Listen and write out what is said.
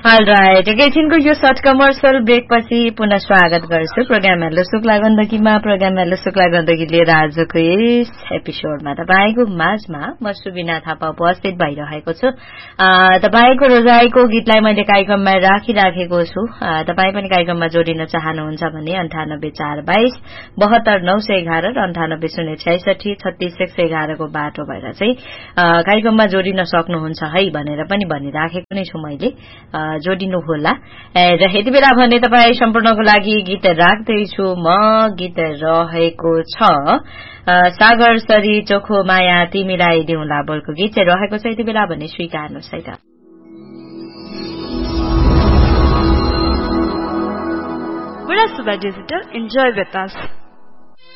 All right एकैछिनको यो short commercial ब्रेकपछि पुनः स्वागत गर्छु programme hello Shukla गण्डकीमा। Programme hello Shukla Gandaki लिएर आजको यस एपिसोडमा तपाईको माझमा म सुबिना थापा उपस्थित भइरहेको छु। तपाईको रोजाइको गीतलाई मैले कार्यक्रममा राखिराखेको छु। तपाई पनि कार्यक्रममा जोडिन चाहनुहुन्छ भने 9842 72911 र 9806 3611 को बाटो भएर चाहिँ कार्यक्रममा जोडिन सक्नुहुन्छ है भनेर पनि भनिराखेको नै छु मैले। जोडिनु होला र यति बेला भने तपाई सम्पूर्णको लागि गीत राख्दैछु म। गीत रहेको छ सागर सरी चोखो माया तिमीलाई दिउँला बोलको गीत चाहिँ रहेको छ। यति बेला भने स्वीकार्नुहोस् है त। With us by Digital, enjoy with us.